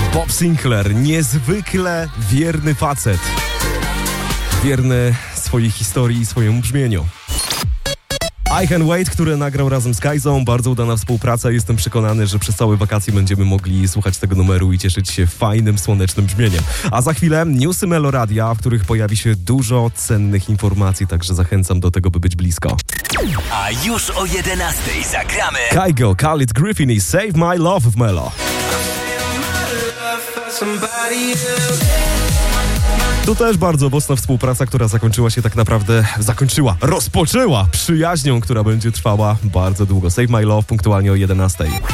Bob Sinclair, niezwykle wierny facet. Wierny swojej historii i swojemu brzmieniu. I Can Wait, który nagrał razem z Kajzą, bardzo udana współpraca. Jestem przekonany, że przez całe wakacje będziemy mogli słuchać tego numeru i cieszyć się fajnym, słonecznym brzmieniem. A za chwilę newsy Meloradia, w których pojawi się dużo cennych informacji, także zachęcam do tego, by być blisko. A już o 11:00 zagramy Kygo, Khalid Griffin i Save My Love w Melo. To też bardzo mocna współpraca, która rozpoczęła przyjaźnią, która będzie trwała bardzo długo. Save My Love punktualnie o 11:00.